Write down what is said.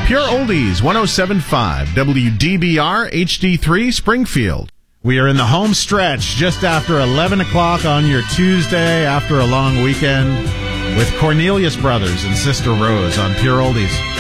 Pure Oldies, 107.5, WDBR HD3 Springfield. We are in the home stretch just after 11 o'clock on your Tuesday after a long weekend with Cornelius Brothers and Sister Rose on Pure Oldies.